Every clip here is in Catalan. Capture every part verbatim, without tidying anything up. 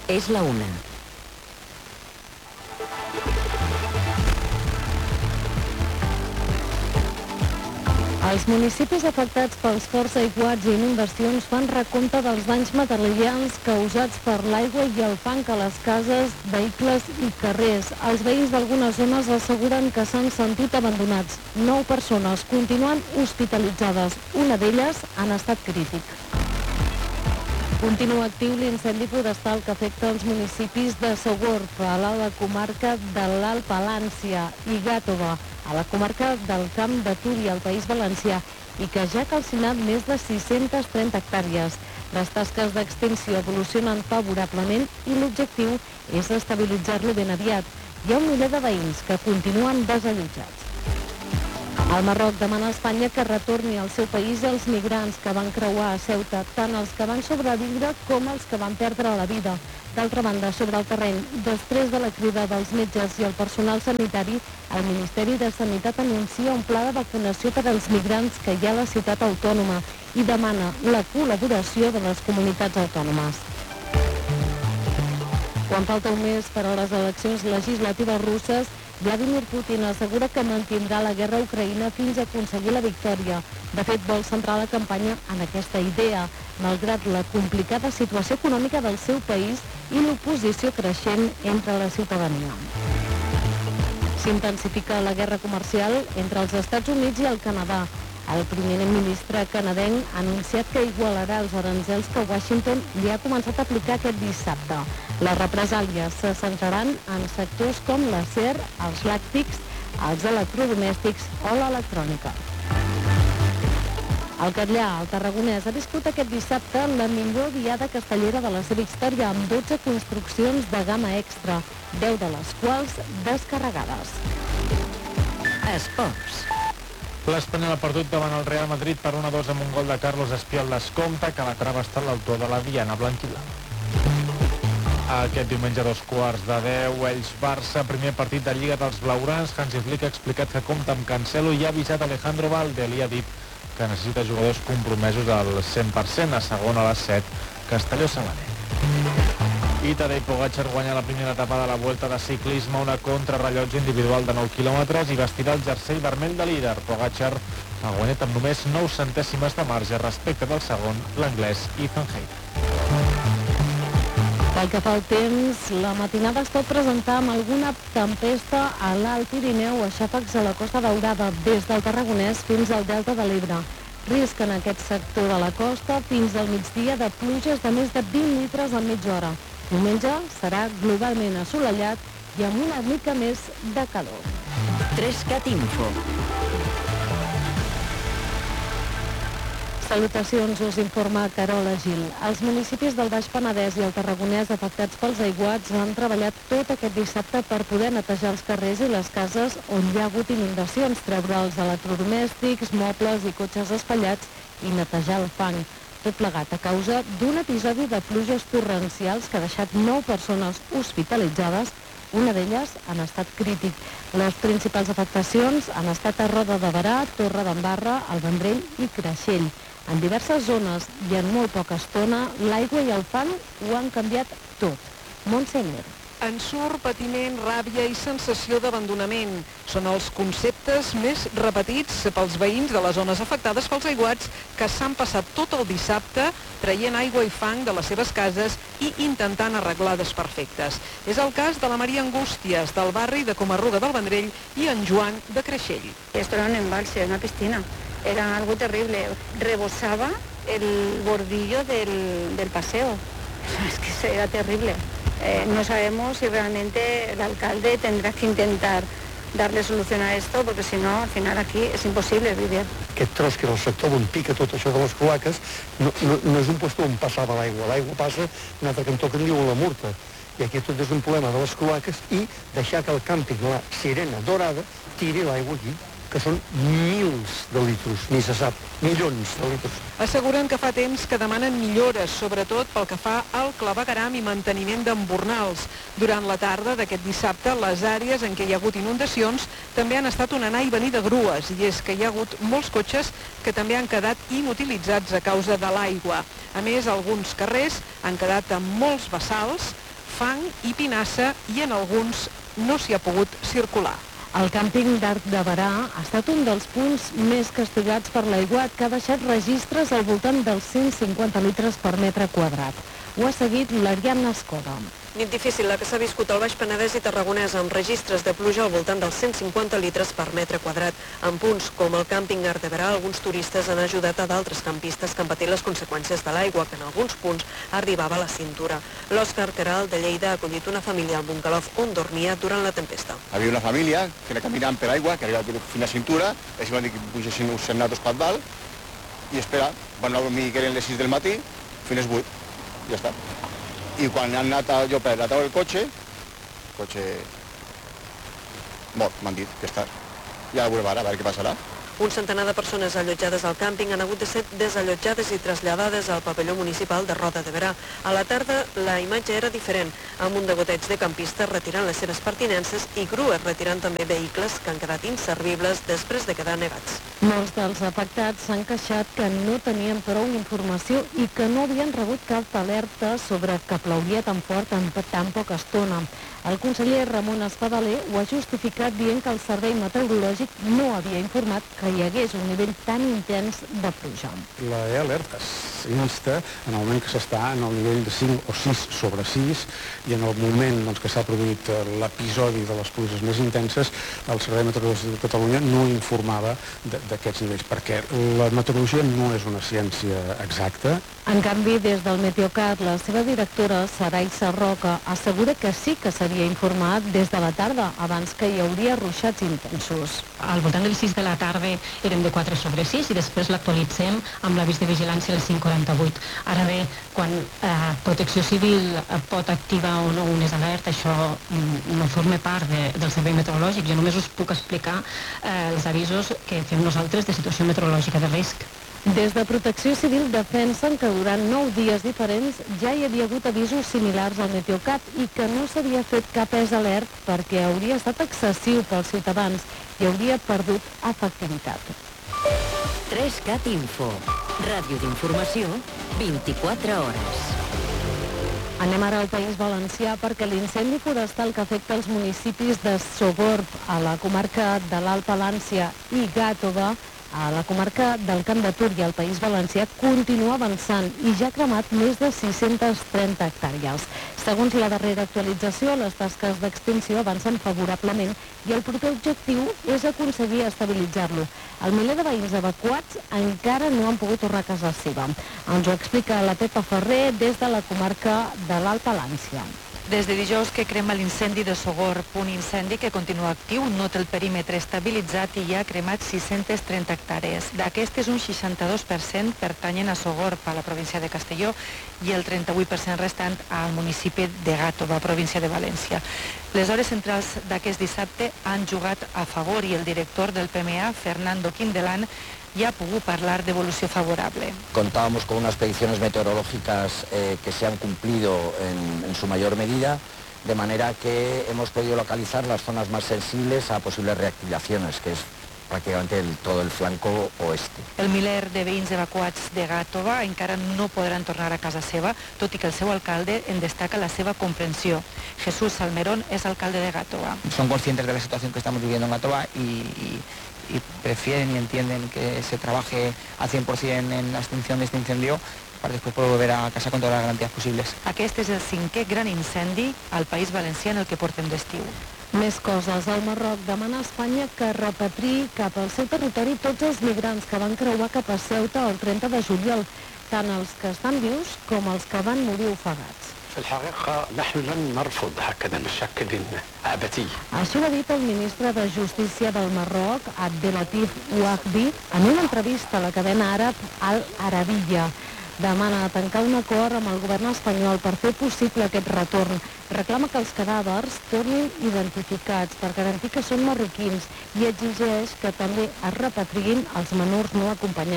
És la una. Els municipis afectats pels forts aiguats i inundacions fan recompte dels danys materials causats per l'aigua i el fang a les cases, vehicles i carrers. Els veïns d'algunes zones asseguren que s'han sentit abandonats. Nou persones continuen hospitalitzades. Una d'elles en estat crític. Continua actiu l'incendi forestal que afecta els municipis de Sogorb, a la comarca de l'Alt Palància, i Gàtova, a la comarca del Camp de Túria, al País Valencià, i que ja ha calcinat més de sis-centes trenta hectàrees. Les tasques d'extinció evolucionen favorablement i l'objectiu és estabilitzar-lo ben aviat. Hi ha un miler de veïns que continuen desallotjats. El Marroc demana a Espanya que retorni al seu país els migrants que van creuar a Ceuta, tant els que van sobreviure com els que van perdre la vida. D'altra banda, sobre el terreny, després de la crida dels metges i el personal sanitari, el Ministeri de Sanitat anuncia un pla de vacunació per als migrants que hi ha a la ciutat autònoma i demana la col·laboració de les comunitats autònomes. Quan falta un mes per a les eleccions legislatives russes, Vladimir Putin assegura que mantindrà la guerra a Ucraïna fins a aconseguir la victòria. De fet, vol centrar la campanya en aquesta idea, malgrat la complicada situació econòmica del seu país i l'oposició creixent entre la ciutadania. S'intensifica la guerra comercial entre els Estats Units i el Canadà. El primer ministre canadenc ha anunciat que igualarà els aranzels que Washington li ha començat a aplicar aquest dissabte. Les represàlies se centraran en sectors com l'acer, els làctics, els electrodomèstics o l'electrònica. El Catllar, el tarragonès, ha viscut aquest dissabte la millor diada castellera de la seva història, amb dotze construccions de gamma extra, deu de les quals descarregades. Esports. L'Espanyol ha perdut davant el Real Madrid per un a dos amb un gol de Carlos Espiol descompte, que la trava està a l'autor de la Diana Blanquila. Aquest diumenge a dos quarts de deu, Elx-Barça, primer partit de Lliga dels Blaugrans. Hansi Flick ha explicat que compta amb Cancelo i ha avisat Alejandro Valde. Li ha dit que necessita jugadors compromesos al cent per cent, a segon a les set, Castelló-Sabaner. I Tadej Pogačar guanya la primera etapa de la Vuelta de ciclisme, una contrarrellotge individual de nou quilòmetres i vestirà el jersei vermell de líder. Pogačar ha guanyat amb només nou centèsimes de marge respecte del segon, l'anglès Ethan Hayter. Pel que fa al temps, la matinada es pot presentar amb alguna tempesta a l'Alt Pirineu, a xàfecs a la Costa Daurada, des del Tarragonès fins al Delta de l'Ebre. Risc en aquest sector de la costa fins al migdia de pluges de més de vint litres a mitja hora. Diumenge serà globalment assolellat i amb una mica més de calor. Trescat Info. Salutacions, us informa Carola Gil. Els municipis del Baix Penedès i el Tarragonès afectats pels aiguats han treballat tot aquest dissabte per poder netejar els carrers i les cases on hi ha hagut inundacions, treure els electrodomèstics, mobles i cotxes espatllats i netejar el fang. Tot plegat a causa d'un episodi de pluges torrencials que ha deixat nou persones hospitalitzades, una d'elles en estat crític. Les principals afectacions han estat a Roda de Berà, Torre d'Embarra, el Vendrell i Creixell. En diverses zones i en molt poca estona, l'aigua i el fang ho han canviat tot. Montse Mir. Ensurt, patiment, ràbia i sensació d'abandonament. Són els conceptes més repetits pels veïns de les zones afectades pels aiguats que s'han passat tot el dissabte traient aigua i fang de les seves cases i intentant arreglar desperfectes. És el cas de la Maria Angústies, del barri de Comarruga del Vendrell, i en Joan, de Creixell. Esto era un embalse, una piscina. Era algo terrible. Rebosaba el bordillo del, del paseo. Es que era terrible. Eh, no sabemos si realmente el alcalde tendrá que intentar darle solución a esto, porque si no, al final aquí es imposible vivir. Aquest tros que era el sector on pica tot això de les cloaques no, no, no és un lloc on passava l'aigua. L'aigua passa en un altre cantó que en diu la Murta. I aquí tot és un problema de les cloaques i deixar que el càmping, la Sirena Dorada, tiri l'aigua aquí, que són mils de litros, ni se sap, milions de litros. Asseguren que fa temps que demanen millores, sobretot pel que fa al clavegueram i manteniment d'embornals. Durant la tarda d'aquest dissabte, les àrees en què hi ha hagut inundacions també han estat un anar i venir de grues, i és que hi ha hagut molts cotxes que també han quedat inutilitzats a causa de l'aigua. A més, alguns carrers han quedat amb molts bassals, fang i pinassa i en alguns no s'hi ha pogut circular. El càmping d'Arc de Berà ha estat un dels punts més castigats per l'aiguat, que ha deixat registres al voltant dels cent cinquanta litres per metre quadrat. Ho ha seguit l'Ariadna Escoda. Nit difícil la que s'ha viscut al Baix Penedès i Tarragonès, amb registres de pluja al voltant dels cent cinquanta litres per metre quadrat. En punts com el càmping Arc de Berà, alguns turistes han ajudat a d'altres campistes que han patit les conseqüències de l'aigua, que en alguns punts arribava a la cintura. L'Òscar Queralt, de Lleida, ha acollit una família al Bungalov on dormia durant la tempesta. Havia una família que era caminant per aigua, que arribava fins a la cintura, ells van dir que pugessin uns natos per dalt, i espera, van anar a dormir que eren les sis del matí, fins les vuit, ja està. I quan han anat a, jo per la taula del cotxe, el cotxe mort, m'han dit que està. Ja ho veurem ara, a veure què passarà. Un centenar de persones allotjades al càmping han hagut de ser desallotjades i traslladades al pavelló municipal de Roda de Berà. A la tarda la imatge era diferent, amb un degoteig de campistes retirant les seves pertinences i grues retirant també vehicles que han quedat inservibles després de quedar negats. Molts dels afectats s'han queixat que no tenien prou informació i que no havien rebut cap alerta sobre que plouria tan fort en tan poca estona. El conseller Ramon Espadaler ho ha justificat dient que el Servei Meteorològic no havia informat que hi hagués un nivell tan intens de pluja. La E-Alert s'insta en el moment que s'està en el nivell de cinc o sis sobre sis i en el moment doncs, que s'ha produït l'episodi de les pluges més intenses, el Servei Meteorològic de Catalunya no informava d'aquests nivells, perquè la meteorologia no és una ciència exacta. En canvi, des del Meteocat, la seva directora, Sarai Sarroca, assegura que sí que s'havia informat des de la tarda, abans que hi hauria ruixats intensos. Al voltant del sis de la tarda érem de quatre sobre sis i després l'actualitzem amb l'avís de vigilància a les cinc quaranta-vuit. Ara bé, quan eh, Protecció Civil pot activar o no unes alertes, això mm, no forma part de, del servei meteorològic. Jo només us puc explicar eh, els avisos que fem nosaltres de situació meteorològica de risc. Des de Protecció Civil defensen que durant nou dies diferents ja hi havia hagut avisos similars al Meteocat i que no s'havia fet cap E S alert perquè hauria estat excessiu pels ciutadans i hauria perdut efectivitat. tres cat Info. Ràdio d'informació, vint-i-quatre hores. Anem ara al País Valencià perquè l'incendi forestal que afecta els municipis de Sogorb, a la comarca de l'Alt Palància, i Gàtova, a la comarca del Camp de Túria, al País Valencià, continua avançant i ja ha cremat més de sis-centes trenta hectàrees. Segons la darrera actualització, les tasques d'extinció avancen favorablement i el proper objectiu és aconseguir estabilitzar-lo. El miler de veïns evacuats encara no han pogut tornar a casa seva. Ens ho explica la Pepa Ferrer des de la comarca de l'Alt Palància. Des de dijous que crema l'incendi de Sogorb, un incendi que continua actiu, no té el perímetre estabilitzat i ja ha cremat sis-centes trenta hectàrees. D'aquestes, un seixanta-dos per cent pertanyen a Sogorb, a la província de Castelló, i el trenta-vuit per cent restant al municipi de Gàtova, província de València. Les hores centrals d'aquest dissabte han jugat a favor i el director del P M A, Fernando Quindelán, ya pudo hablar de evolución favorable. Contábamos con unas predicciones meteorológicas eh, que se han cumplido en, en su mayor medida, de manera que hemos podido localizar las zonas más sensibles a posibles reactivaciones, que es pràcticament el, tot el flanco oeste. El miler de veïns evacuats de Gàtova encara no podran tornar a casa seva, tot i que el seu alcalde en destaca la seva comprensió. Jesús Salmerón és alcalde de Gàtova. Son conscientes de la situación que estamos viviendo en Gàtova y, y, y prefieren y entienden que se trabaje al cien por cien en la extinción de este incendio para después poder volver a casa con todas las garantías posibles. Aquest és el cinquè gran incendi al País Valencià en el que portem d'estiu. Més coses. El Marroc demana a Espanya que repatriï cap al seu territori tots els migrants que van creuar cap a Ceuta el trenta de juliol, tant els que estan vius com els que van morir ofegats. Això ha dit el ministre de Justícia del Marroc, Abdelatif Ouahbi, en una entrevista a la cadena àrab Al Arabiya. Demana tancar un acord amb el govern espanyol per fer possible aquest retorn. Reclama que els cadàvers tornin identificats per garantir que són marroquins i exigeix que també es repatriïn els menors no acompanyats.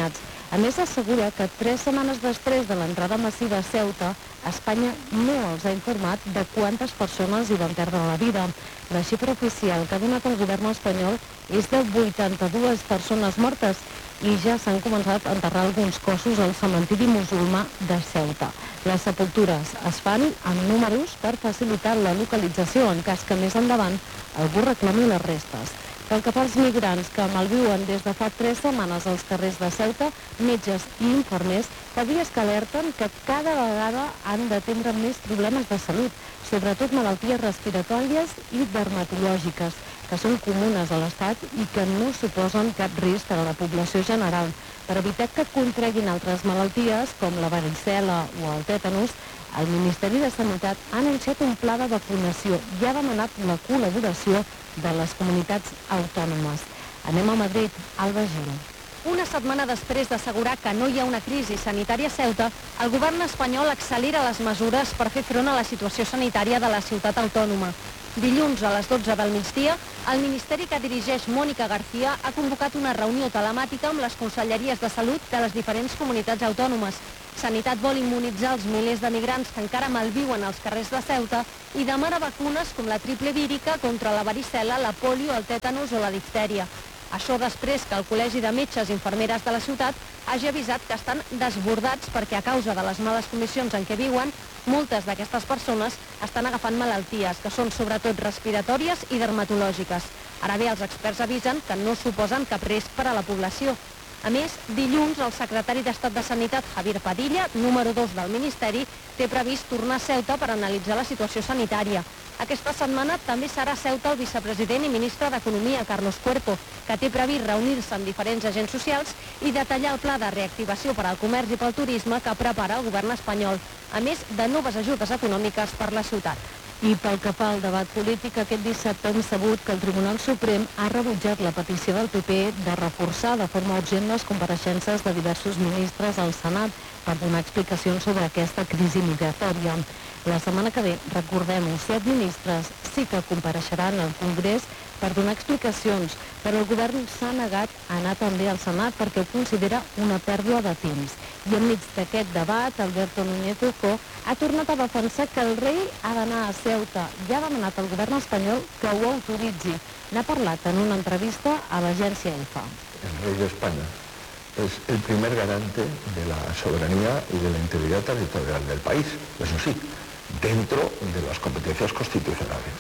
A més, assegura que tres setmanes després de l'entrada massiva a Ceuta, Espanya no els ha informat de quantes persones hi van perdre la vida. La xifra oficial que ha donat el govern espanyol és de vuitanta-dues persones mortes i ja s'han començat a enterrar alguns cossos al cementiri musulmà de Ceuta. Les sepultures es fan amb números per facilitar la localització en cas que més endavant algú reclami les restes. Pel que fa als migrants que malviuen des de fa tres setmanes als carrers de Ceuta, metges i infermers fa dies que alerten que cada vegada han d'atendre més problemes de salut, sobretot malalties respiratòries i dermatològiques, que són comunes a l'Estat i que no suposen cap risc per a la població general. Per evitar que contreguin altres malalties, com la varicel·la o el tètanus, el Ministeri de Sanitat ha anunciat un pla de vacunació i ha demanat la col·laboració de les comunitats autònomes. Anem a Madrid, Alba Gil. Una setmana després d'assegurar que no hi ha una crisi sanitària a Ceuta, el govern espanyol accelera les mesures per fer front a la situació sanitària de la ciutat autònoma. Dilluns a les dotze del migdia, el ministeri que dirigeix Mònica García ha convocat una reunió telemàtica amb les conselleries de salut de les diferents comunitats autònomes. Sanitat vol immunitzar els milers de migrants que encara malviuen als carrers de Ceuta i demana vacunes com la triple vírica contra la varicel·la, la polio, el tètanus o la diftèria. Això després que el Col·legi de Metges i Infermeres de la ciutat hagi avisat que estan desbordats perquè a causa de les males condicions en què viuen, moltes d'aquestes persones estan agafant malalties, que són sobretot respiratòries i dermatològiques. Ara bé, els experts avisen que no suposen cap risc per a la població. A més, dilluns, el secretari d'Estat de Sanitat, Javier Padilla, número dos del Ministeri, té previst tornar a Ceuta per analitzar la situació sanitària. Aquesta setmana també serà a Ceuta el vicepresident i ministre d'Economia, Carlos Cuerpo, que té previst reunir-se amb diferents agents socials i detallar el pla de reactivació per al comerç i pel turisme que prepara el govern espanyol, a més de noves ajudes econòmiques per la ciutat. I pel que fa al debat polític, aquest dissabte hem sabut que el Tribunal Suprem ha rebutjat la petició del P P de reforçar de forma urgent les compareixences de diversos ministres al Senat per donar explicacions sobre aquesta crisi migratòria. La setmana que ve, recordem-ho, set ministres sí que compareixeran al Congrés per donar explicacions, però el govern s'ha negat a anar també al Senat perquè ho considera una pèrdua de temps. I enmig d'aquest debat, Alberto Núñez Feijóo ha tornat a defensar que el rei ha d'anar a Ceuta i ha demanat al govern espanyol que ho autoritzi. N'ha parlat en una entrevista a l'agència EFA. El rey de España es el primer garante de la soberanía y de la integridad territorial del país, eso sí, dentro de las competencias constitucionales.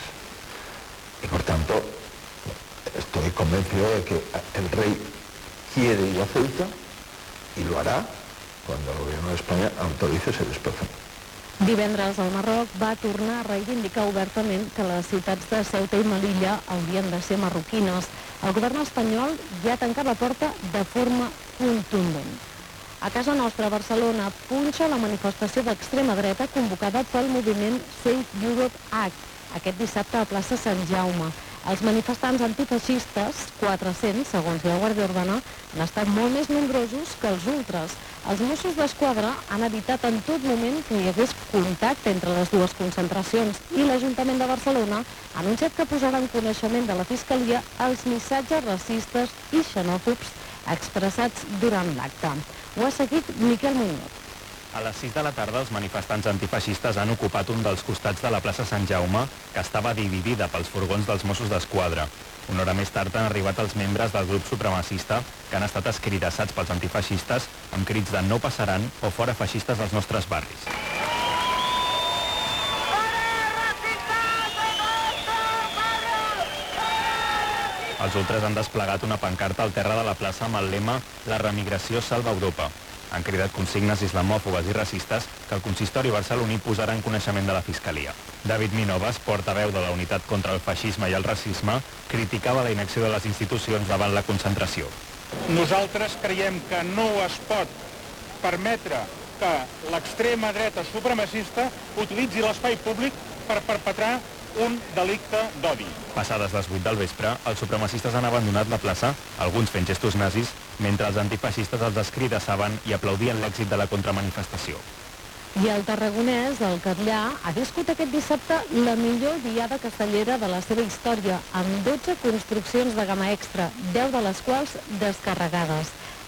Y por tanto, estoy convencido de que el rey quiere ir a Ceuta y lo hará cuando el gobierno de España autorice ese desplazamiento. Divendres el Marroc va tornar a reivindicar obertament que les ciutats de Ceuta i Melilla haurien de ser marroquines. El govern espanyol ja ha tancat la porta de forma contundent. A casa nostra, a Barcelona, punxa la manifestació d'extrema dreta convocada pel moviment Save Europe Act, aquest dissabte a plaça Sant Jaume. Els manifestants antifeixistes, quatre-cents, segons la Guàrdia Urbana, han estat molt més nombrosos que els ultres. Els Mossos d'Esquadra han evitat en tot moment que hi hagués contacte entre les dues concentracions i l'Ajuntament de Barcelona ha anunciat que posarà en coneixement de la Fiscalia els missatges racistes i xenòfobs expressats durant l'acte. Ho ha seguit Miquel Muñoz. A les sis de la tarda, els manifestants antifeixistes han ocupat un dels costats de la plaça Sant Jaume, que estava dividida pels furgons dels Mossos d'Esquadra. Una hora més tard han arribat els membres del grup supremacista, que han estat escridassats pels antifeixistes amb crits de no passaran o fora feixistes als nostres barris. Els ultres han desplegat una pancarta al terra de la plaça amb el lema «La remigració salva Europa». Han cridat consignes islamòfobes i racistes que el consistori barceloní posarà en coneixement de la Fiscalia. David Minovas, portaveu de la Unitat contra el Feixisme i el Racisme, criticava la inacció de les institucions davant la concentració. Nosaltres creiem que no es pot permetre que l'extrema dreta supremacista utilitzi l'espai públic per perpetrar un delicte d'odi. Passades les vuit del vespre, els supremacistes han abandonat la plaça, alguns fent gestos nazis, mentre els antifeixistes els escridassaven i aplaudien l'èxit de la contramanifestació. I el tarragonès, el Catllà, ha viscut aquest dissabte la millor diada castellera de la seva història, amb dotze construccions de gamma extra, deu de les quals descarregades.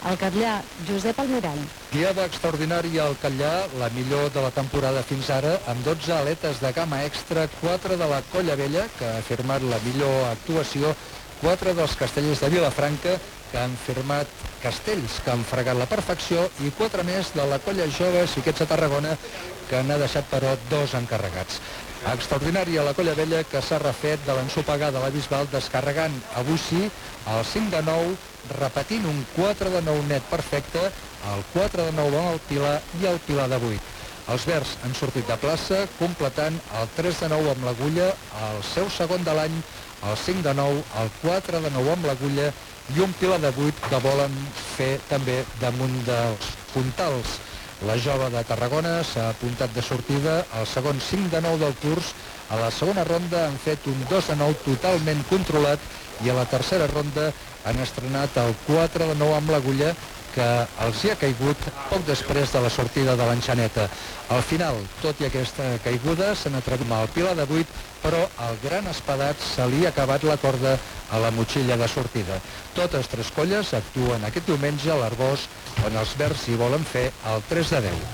Al Catllar, Josep Almirall. Diada extraordinària al Catllar, la millor de la temporada fins ara, amb dotze aletes de gamma extra, quatre de la Colla Vella, que ha firmat la millor actuació, quatre dels castellers de Vilafranca, que han firmat castells que han fregat la perfecció, i quatre més de la Colla Jove Xiquets de Tarragona, que n'ha deixat, però, dos encarregats. Extraordinària la Colla Vella, que s'ha refet de l'ensopegar de la Bisbal, descarregant avui sí el cinc de nou, repetint un quatre de nou net perfecte, el quatre de nou amb el Pilar i el Pilar de vuit. Els verds han sortit de plaça, completant el tres de nou amb l'Agulla, el seu segon de l'any, el cinc de nou, el quatre de nou amb l'Agulla i un Pilar de vuit que volen fer també damunt dels puntals. La Jove de Tarragona s'ha apuntat de sortida al segon cinc de nou del curs. A la segona ronda han fet un dos de nou totalment controlat i a la tercera ronda han estrenat el quatre de nou amb l'Agulla, que els hi ha caigut poc després de la sortida de l'Enxaneta. Al final, tot i aquesta caiguda, s'han atrevit amb el Pilar de vuit, però al gran espadat se li ha acabat la corda a la motxilla de sortida. Totes tres colles actuen aquest diumenge a l'Arboç, on els verds hi volen fer el tres de deu.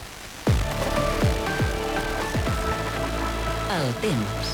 El temps.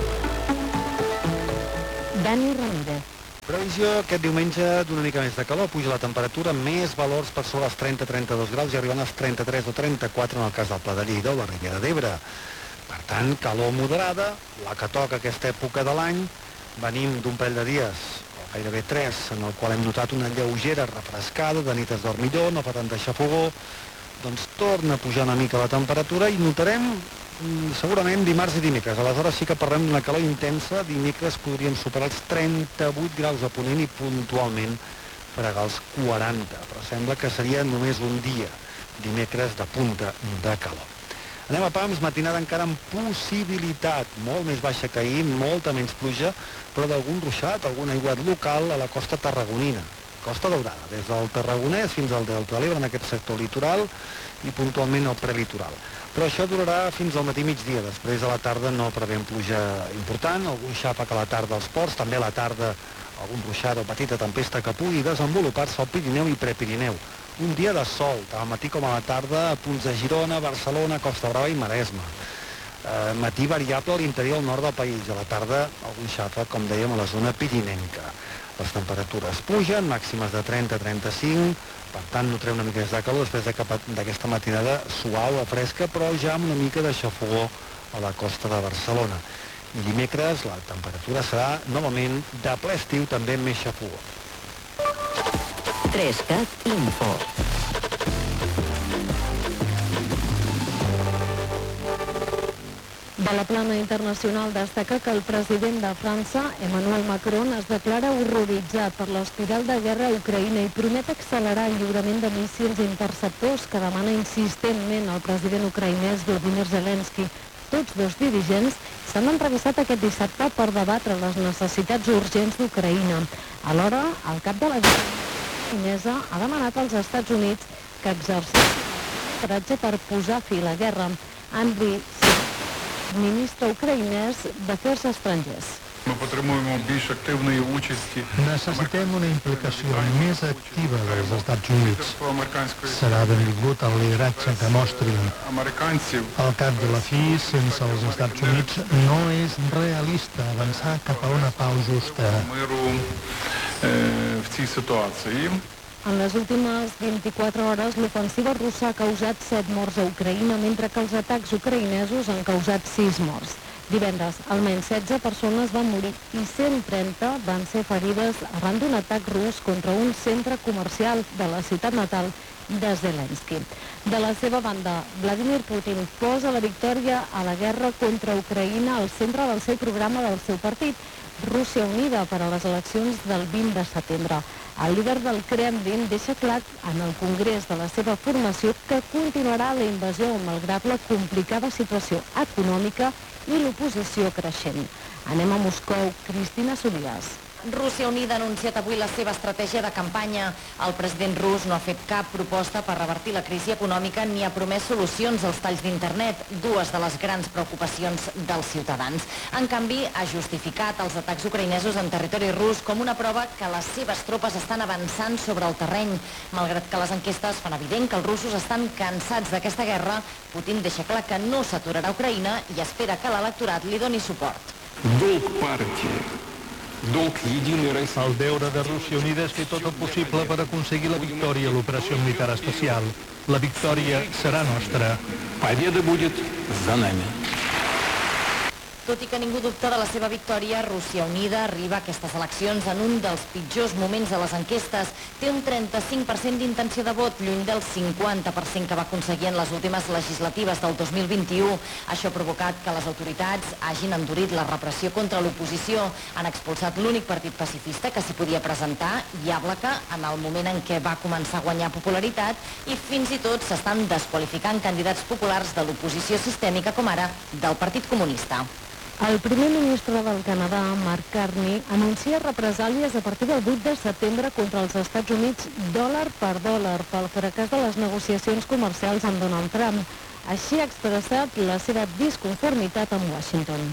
Dani Ramírez. Previsió aquest diumenge d'una mica més de calor, puja la temperatura, més valors per sobre els trenta a trenta-dos graus i arribant als trenta-tres o trenta-quatre en el cas del Pla de Lleida o la Ribera d'Ebre. Per tant, calor moderada, la que toca aquesta època de l'any. Venim d'un parell de dies, o gairebé tres, en el qual hem notat una lleugera refrescada, de nit es dorm millor, no fa tanta xafogor, doncs torna a pujar una mica la temperatura i notarem segurament dimarts i dimecres. Aleshores sí que parlem d'una calor intensa. Dimecres podríem superar els trenta-vuit graus a Ponent i puntualment fregar els quaranta, però sembla que seria només un dia, dimecres, de punta de calor. Anem a Pams, matinada encara amb possibilitat, molt més baixa que ahir, molta menys pluja, però d'algun ruixat, algun aiguat local a la costa tarragonina, Costa Daurada, des del Tarragonès fins al Delta de l'Ebre, en aquest sector litoral i puntualment al prelitoral. Però això durarà fins al matí migdia. Després a la tarda no prevem pluja important, algun xàfec a la tarda als ports, també a la tarda algun ruixat o petita tempesta que pugui desenvolupar-se al Pirineu i Prepirineu. Un dia de sol, tant al matí com a la tarda, a punts de Girona, Barcelona, Costa Brava i Maresme. Eh, matí variable a l'interior al nord del país, a la tarda algun xàfec, com dèiem, a la zona pirinenca. Les temperatures pugen, màximes de trenta a trenta-cinc, per tant notarem una mica més de calor després d'aquesta matinada suau o fresca, però ja amb una mica de xafogor a la costa de Barcelona. I dimecres la temperatura serà novament de ple estiu, també amb més xafogor. tres cat Info. De la plana internacional destaca que el president de França, Emmanuel Macron, es declara horroritzat per l'espiral de guerra a Ucraïna i promet accelerar el lliurament de míssils interceptors que demana insistentment el president ucraïnès Volodymyr Zelensky. Tots dos dirigents s'han entrevistat aquest dissabte per debatre les necessitats urgents d'Ucraïna. Alhora, el cap de la guerra ucraïnesa ha demanat als Estats Units que exerceixin coratge per posar fi a la guerra. Andriy, ministre ucraïnès d'Afers Estrangers. Necessitem una implicació més activa dels Estats Units. Serà benvingut el lideratge que mostrin. Al cap de la fi, sense els Estats Units, no és realista avançar cap a una pau justa. En les últimes vint-i-quatre hores, l'ofensiva russa ha causat set morts a Ucraïna, mentre que els atacs ucraïnesos han causat sis morts. Divendres, almenys setze persones van morir i cent trenta van ser ferides arran d'un atac rus contra un centre comercial de la ciutat natal de Zelensky. De la seva banda, Vladimir Putin posa la victòria a la guerra contra Ucraïna al centre del seu programa del seu partit, Rússia Unida, per a les eleccions del vint de setembre. El líder del Kremlin deixa clar en el congrés de la seva formació que continuarà la invasió malgrat la complicada situació econòmica i l'oposició creixent. Anem a Moscou. Cristina Solias. Rússia Unida ha anunciat avui la seva estratègia de campanya. El president rus no ha fet cap proposta per revertir la crisi econòmica ni ha promès solucions als talls d'internet, dues de les grans preocupacions dels ciutadans. En canvi, ha justificat els atacs ucraïnesos en territori rus com una prova que les seves tropes estan avançant sobre el terreny. Malgrat que les enquestes fan evident que els russos estan cansats d'aquesta guerra, Putin deixa clar que no s'aturarà a Ucraïna i espera que l'electorat li doni suport. El deure de Rússia Unida és fer tot el possible per aconseguir la victòria a l'operació militar especial. La victòria serà nostra. Tot i que ningú dubta de la seva victòria, Rússia Unida arriba a aquestes eleccions en un dels pitjors moments de les enquestes. Té un trenta-cinc per cent d'intenció de vot, lluny del cinquanta per cent que va aconseguir en les últimes legislatives del dos mil vint-i-u. Això ha provocat que les autoritats hagin endurit la repressió contra l'oposició. Han expulsat l'únic partit pacifista que s'hi podia presentar, Yablaka, en el moment en què va començar a guanyar popularitat, i fins i tot s'estan desqualificant candidats populars de l'oposició sistèmica, com ara del Partit Comunista. El primer ministre del Canadà, Mark Carney, anuncia represàlies a partir del vuit de setembre contra els Estats Units dòlar per dòlar pel fracàs de les negociacions comercials amb Donald Trump. Així ha expressat la seva disconformitat amb Washington.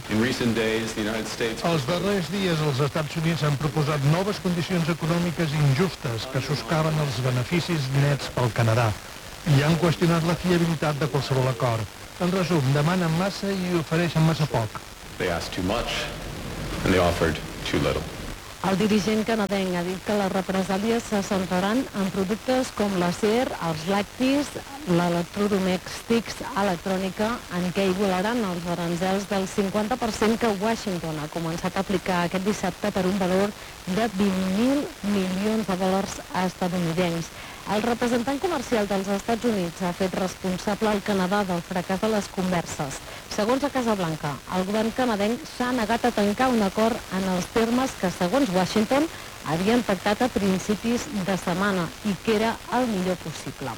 Els darrers dies els Estats Units han proposat noves condicions econòmiques injustes que soscaven els beneficis nets pel Canadà i han qüestionat la fiabilitat de qualsevol acord. En resum, demanen massa i ofereixen massa poc. They asked too much, and they offered too little. El dirigent canadenc ha dit que les represàlies se centraran en productes com l'acer, els lactis, l'electrodomèstics, electrònica, en què igualaran els aranzels del cinquanta per cent que Washington ha començat a aplicar aquest dissabte per un valor de vint mil milions de dòlars estadounidencs. El representant comercial dels Estats Units ha fet responsable al Canadà del fracàs de les converses. Segons a Casa Blanca, el govern canadenc s'ha negat a tancar un acord en els termes que, segons Washington, havien pactat a principis de setmana i que era el millor possible.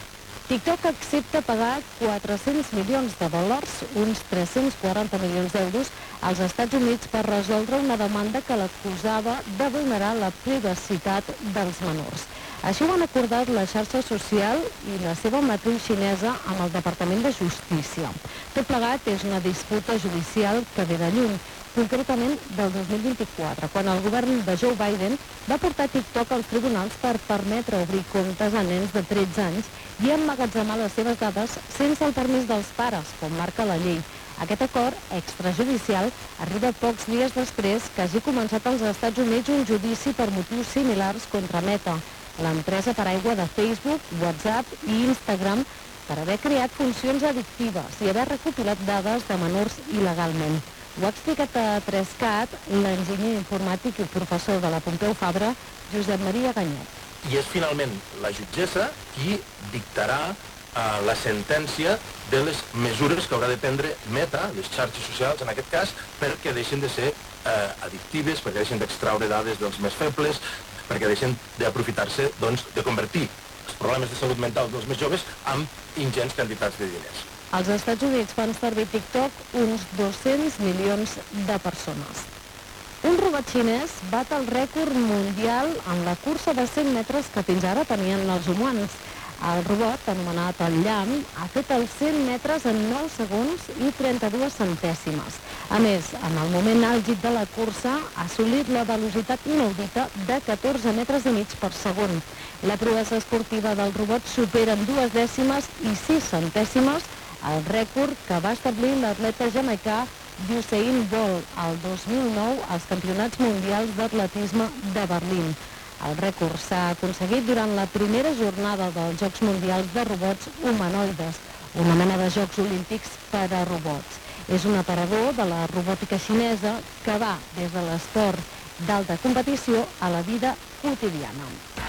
TikTok accepta pagar quatre-cents milions de dòlars, uns tres-cents quaranta milions d'euros, als Estats Units per resoldre una demanda que l'acusava de vulnerar la privacitat dels menors. Així ho han acordat la xarxa social i la seva matriu xinesa amb el Departament de Justícia. Tot plegat és una disputa judicial que ve de lluny, concretament del dos mil vint-i-quatre, quan el govern de Joe Biden va portar TikTok als tribunals per permetre obrir comptes a nens de tretze anys i emmagatzemar les seves dades sense el permís dels pares, com marca la llei. Aquest acord extrajudicial arriba pocs dies després que hagi començat als Estats Units un judici per motius similars contra Meta, l'empresa paraigua de Facebook, WhatsApp i Instagram, per haver creat funcions addictives i haver recopilat dades de menors il·legalment. Ho ha explicat a Trescat l'enginyer informàtic i professor de la Pompeu Fabra, Josep Maria Ganyet. I és finalment la jutgessa qui dictarà eh, la sentència de les mesures que haurà de prendre Meta, les xarxes socials en aquest cas, perquè deixin de ser eh, addictives, perquè deixin d'extraure dades dels més febles, perquè deixen d'aprofitar-se, doncs, de convertir els problemes de salut mental dels més joves en ingents quantitats de diners. Als Estats Units fan servir TikTok uns dos-cents milions de persones. Un robot xinès bat el rècord mundial en la cursa de cent metres que fins ara tenien els humans. El robot, anomenat el Llamp, ha fet els cent metres en nou segons i trenta-dues centèsimes. A més, en el moment àlgid de la cursa, ha assolit la velocitat inaudita de catorze metres i mig per segon. La proesa esportiva del robot supera en dues dècimes i sis centèsimes el rècord que va establir l'atleta jamaicà Usain Bolt el dos mil nou als Campionats Mundials d'Atletisme de Berlín. El rècord s'ha aconseguit durant la primera jornada dels Jocs Mundials de Robots Humanoides, una mena de Jocs Olímpics per a robots. És un aparador de la robòtica xinesa que va des de l'esport d'alta competició a la vida quotidiana.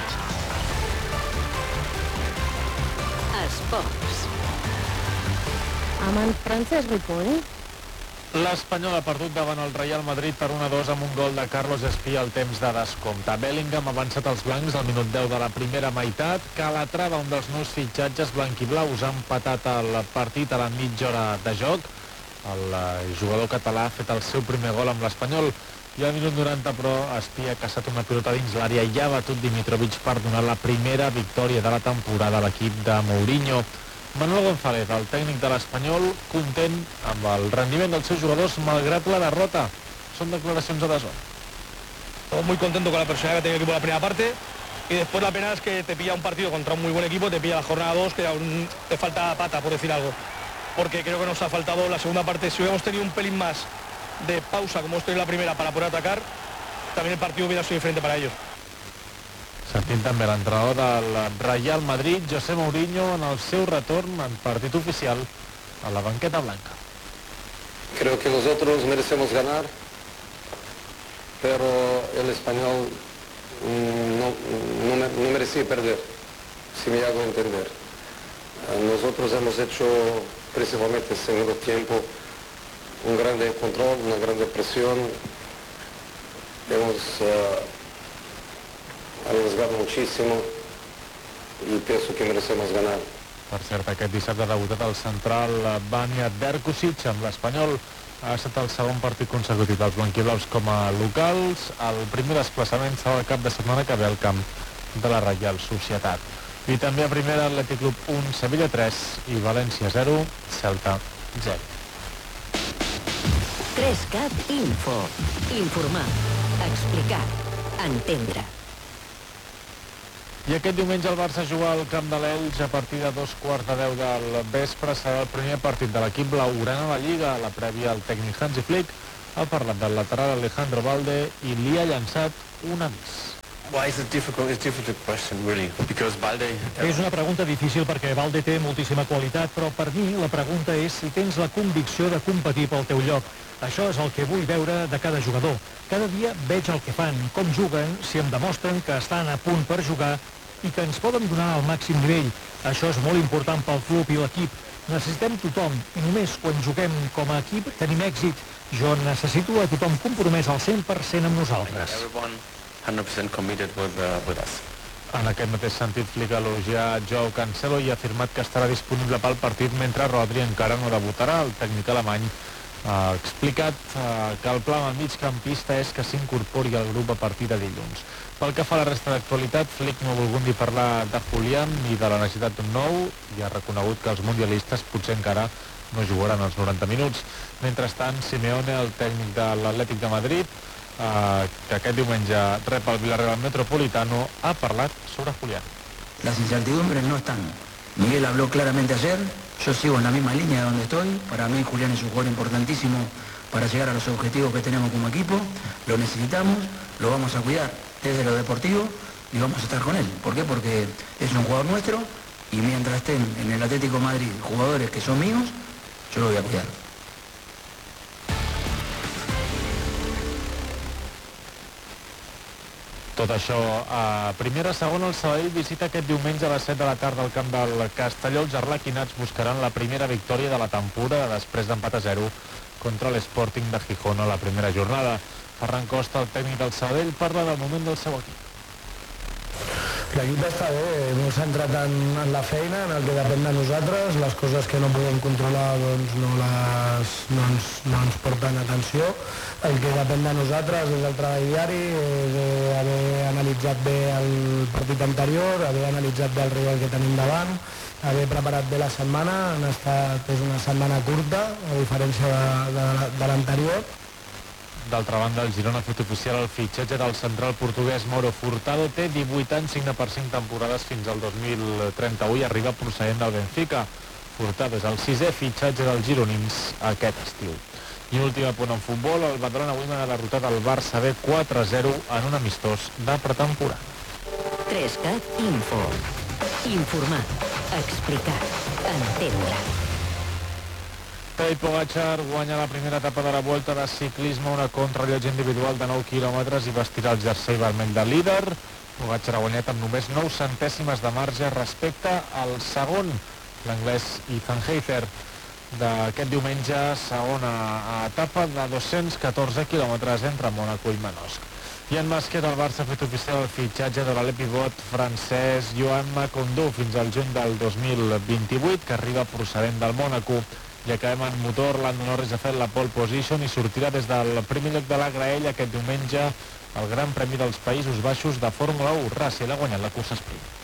Esports. Amb en Francesc Ripoll. L'Espanyol ha perdut davant el Real Madrid per un a dos amb un gol de Carlos Espía al temps de descompte. Bellingham ha avançat els blancs al minut deu de la primera meitat. Calatrava, un dels nous fitxatges blanquiblaus, ha empatat el partit a la mitja hora de joc. El jugador català ha fet el seu primer gol amb l'Espanyol. I al minut noranta, però, Espia ha caçat una pilota dins l'àrea i ha batut Dimitrovic per donar la primera victòria de la temporada a l'equip de Mourinho. Manuel González, el tècnic de l'Espanyol, content amb el rendiment dels seus jugadors malgrat la derrota. Són declaracions a D A Z N. Estamos muy contentos con la personalidad que ha tenido el equipo en la primera parte y después la pena es que te pilla un partido contra un muy buen equipo, te pilla la jornada dos, que aún te falta pata, por decir algo. Porque creo que nos ha faltado la segunda parte. Si hubiéramos tenido un pelín más de pausa como hemos tenido en la primera para poder atacar, también el partido hubiera sido diferente para ellos. Sentim també l'entrenador del Real Madrid, José Mourinho, en el seu retorn en partit oficial a la banqueta blanca. Creo que nosotros merecemos ganar, pero el Español no, no, no merecía perder, si me hago entender. Nosotros hemos hecho, principalmente en el segundo tiempo, un grande control, una grande presión. Hemos uh, arriesgado muchísimo y pienso que merecemos ganar. Per cert, aquest dissabte ha debutat el central Vanja Berkusic amb l'Espanyol. Ha estat el segon partit consecutiu dels blanquiblaus com a locals. El primer desplaçament serà el cap de setmana que ve al camp de la Reial Societat. I també a primera Atlètic Club un, Sevilla tres i València zero, Celta zero. Trescat Info. Informar, explicar, entendre. I aquest diumenge el Barça juga al camp de l'Elx a partir de dos quarts de deu del vespre. Serà el primer partit de l'equip blaugrana a la Lliga. A la prèvia, el tècnic Hansi Flick ha parlat del lateral Alejandro Balde i li ha llançat un avís. Well, it's a difficult, it's a difficult question, really, because Balde... És una pregunta difícil perquè Balde té moltíssima qualitat, però per mi la pregunta és si tens la convicció de competir pel teu lloc. Això és el que vull veure de cada jugador. Cada dia veig el que fan, com juguen, si em demostren que estan a punt per jugar i que ens poden donar el màxim nivell. Això és molt important pel club i l'equip. Necessitem tothom i només quan juguem com a equip tenim èxit. Jo necessito a tothom compromès al cent per cent amb nosaltres. one hundred percent committed with, uh, with us. En aquest mateix sentit, Flick ha elogiat Joao Cancelo i ha afirmat que estarà disponible pel partit mentre Rodri encara no debutarà. El tècnic alemany ha explicat uh, que el pla amb el migcampista és que s'incorpori al grup a partir de dilluns. Pel que fa a la resta d'actualitat, Flick no ha volgut ni parlar de Julián ni de la necessitat d'un nou i ha reconegut que els mundialistes potser encara no jugaran els noranta minuts. Mentrestant, Simeone, el tècnic de l'Atlètic de Madrid, eh, que aquest diumenge rep el Villarreal Metropolitano, ha parlat sobre Julián. Las incertidumbres no están. Miguel habló claramente ayer, yo sigo en la misma línea donde estoy. Para mí Julián es un jugador importantísimo para llegar a los objetivos que tenemos como equipo. Lo necesitamos, lo vamos a cuidar desde lo deportivo y vamos a estar con él. ¿Por qué? Porque es un jugador nuestro y mientras estén en el Atlético de Madrid jugadores que son míos, yo lo voy a cuidar. Tot això a primera. Segona, el Sabadell visita aquest diumenge a les set de la tarda al camp del Castelló. Els arlequinats buscaran la primera victòria de la temporada després d'empat a zero contra l'Sporting de Gijón a la primera jornada. Ferran Costa, el tècnic del Sabadell, parla del moment del seu equip. L'equip està bé, molt centrat en, en la feina, en el que depèn de nosaltres. Les coses que no podem controlar doncs, no, les, no, ens, no ens porten atenció. El que depèn de nosaltres és el treball diari, és eh, haver analitzat bé el partit anterior, haver analitzat bé el rival que tenim davant, haver preparat bé la setmana. Han estat, és una setmana curta, a diferència de, de, de l'anterior. D'altra banda, el Girona ha fet oficial el fitxatge del central portuguès Mauro Furtado. Té divuit anys, signa per cinc temporades fins al dos mil trenta-u i arriba procedent del Benfica. Furtado és el sisè fitxatge dels gironins aquest estiu. I un últim apunt en futbol, el Badalona avui ha derrotat el Barça B quatre a zero en un amistós de pretemporada. Trescat Info. Informar, explicar, entendre. Tadej Pogačar guanya la primera etapa de la Volta de ciclisme, una contrarellotge individual de nou quilòmetres i vestirà el jersei vermell de líder. Pogačar ha guanyat amb només nou centèsimes de marge respecte al segon, l'anglès Ethan Hayter. D'aquest diumenge, segona etapa de dos-cents catorze quilòmetres entre Mònaco i Manosc. I en bàsquet, el Barça ha fet oficial el fitxatge de l'alè pivot francès Joan Macondo fins al juny del dos mil vint-i-vuit, que arriba procedent del Mònaco. I acabem en motor. Lando Norris ha fet la pole position i sortirà des del primer lloc de la graella aquest diumenge al Gran Premi dels Països Baixos de Fórmula u. Russell ha guanyat la cursa sprint.